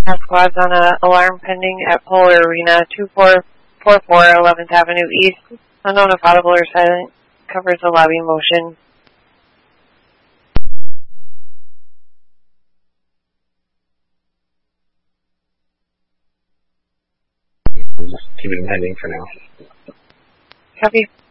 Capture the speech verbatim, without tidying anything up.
Task squads on an alarm pending at Polar Arena, two four four four eleventh Avenue East. Unknown if audible or silent. Covers the lobby motion. Just keep it pending for now. Copy.